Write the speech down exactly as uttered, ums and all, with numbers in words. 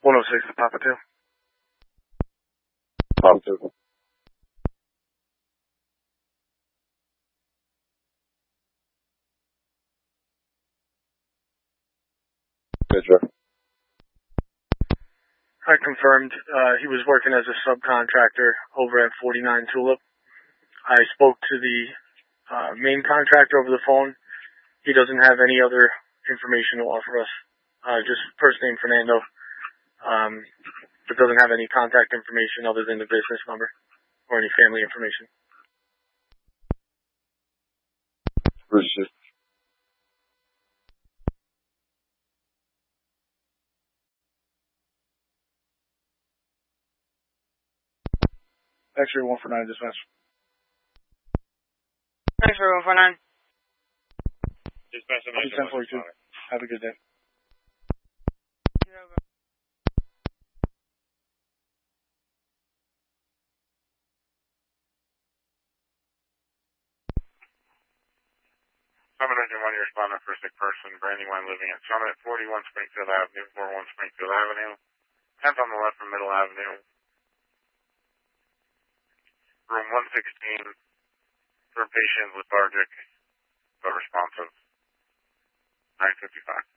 one oh six to Papa two. Papa two. Good, I confirmed uh, he was working as a subcontractor over at forty-nine Tulip. I spoke to the uh, main contractor over the phone. He doesn't have any other information to offer us. Uh, just first name Fernando. Um, but doesn't have any contact information other than the business number or any family information. Bruce. X-ray one four nine dispatch. X-ray one four nine. Dispatch ten forty-two. Have a good day. Summit Engine one, you responding for a sick person, Brandywine living at Summit, forty-one Springfield Avenue, forty-one Springfield Avenue, tenth on the left from Middle Avenue, room one sixteen, for patient lethargic, but responsive, nine fifty-five.